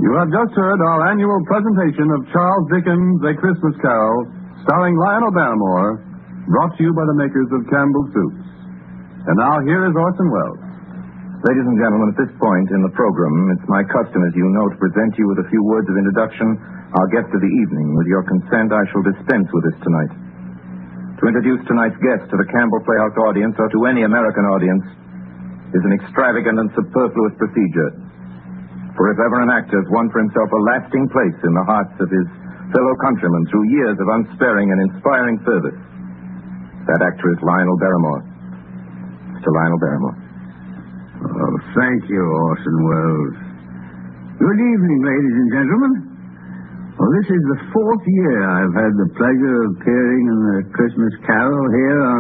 You have just heard our annual presentation of Charles Dickens' A Christmas Carol, starring Lionel Barrymore, brought to you by the makers of Campbell Soups. And now here is Orson Welles. Ladies and gentlemen, at this point in the program, it's my custom, as you know, to present you with a few words of introduction. Our guest of the evening. With your consent, I shall dispense with this tonight. To introduce tonight's guest to the Campbell Playhouse audience, or to any American audience, is an extravagant and superfluous procedure. For if ever an actor has won for himself a lasting place in the hearts of his fellow countrymen through years of unsparing and inspiring service, that actor is Lionel Barrymore. Mr. Lionel Barrymore. Oh, thank you, Orson Welles. Good evening, ladies and gentlemen. Well, this is the 4th year I've had the pleasure of appearing in the Christmas Carol here on